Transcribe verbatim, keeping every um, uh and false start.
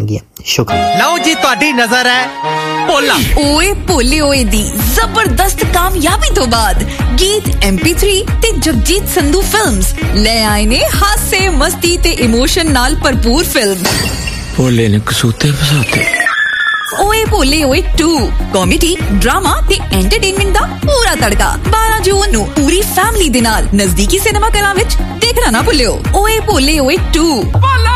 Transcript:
ਜਾਣਗੀਆਂ। ਸ਼ੁਕਰੀਆ। ਲਓ ਜੀ ਤੁਹਾਡੀ ਨਜ਼ਰ ਹੈ ਭੋਲਾ। ਓਏ ਭੋਲੇ ਓਏ ਦੀ ਜ਼ਬਰਦਸਤ ਕਾਮਯਾਬੀ ਤੋਂ ਬਾਅਦ ਗੀਤ ਐਮ ਪੀ ਥ੍ਰੀ ਤੇ ਜਗਜੀਤ ਸੰਧੂ ਫਿਲਮਸ ਲੈ ਆਏ ਨੇ ਹਾਸੇ ਮਸਤੀ ਤੇ ਇਮੋਸ਼ਨ ਨਾਲ ਭਰਪੂਰ ਫਿਲਮ ਭੋਲੇ ਨੇ ਕਸੂਤੇ ਫਸਾਤੇ। ਓਏ ਭੋਲੇ ਓਏ ਟੂ ਕਾਮੇਡੀ ਡਰਾਮਾ ਤੇ ਐਂਟਰਟੇਨਮੈਂਟ ਦਾ ਪੂਰਾ ਤੜਕਾ ਬਾਰਾਂ ਜੂਨ ਨੂੰ ਪੂਰੀ ਫੈਮਿਲੀ ਦੇ ਨਾਲ ਨਜ਼ਦੀਕੀ ਸਿਨੇਮਾ ਘਰਾਂ ਵਿੱਚ ਦੇਖਣਾ ਨਾ ਭੁੱਲਿਓ। ਓਏ ਭੋਲੇ ਓਏ ਟੂ।